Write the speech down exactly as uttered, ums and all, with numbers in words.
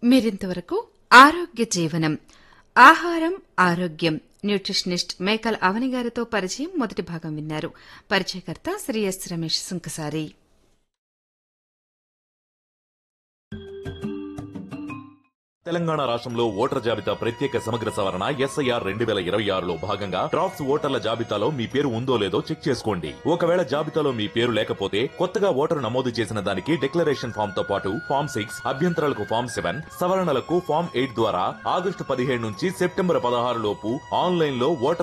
మీరింతవరకు ఆరోగ్య జీవనం ఆహారం ఆరోగ్యం న్యూట్రిషనిస్ట్ మేకల అవని గారితో పరిచయం మొదటి భాగం విన్నారు. పరిచయకర్త శ్రీ ఎస్ రమేష్ సుంకసారి. తెలంగాణ రాష్ట్రంలో ఓటర్ల జాబితా ప్రత్యేక సమగ్ర సవరణ ఎస్ఐఆర్ రెండు వేల ఇరవై ఆరులో భాగంగా డ్రాఫ్ట్స్ ఓటర్ల జాబితాలో మీ పేరు ఉందో లేదో చెక్ చేసుకోండి. ఒకవేళ జాబితాలో మీ పేరు లేకపోతే కొత్తగా ఓటరు నమోదు చేసిన దానికి డిక్లరేషన్ ఫామ్ తో పాటు ఫామ్ సిక్స్ అభ్యంతరాలకు ఫామ్ సెవెన్ సవరణలకు ఫామ్ ఎయిట్ ద్వారా ఆగస్టు పదిహేడు నుంచి సెప్టెంబర్ పదహారు లోపు ఆన్లైన్ లో ఓటర్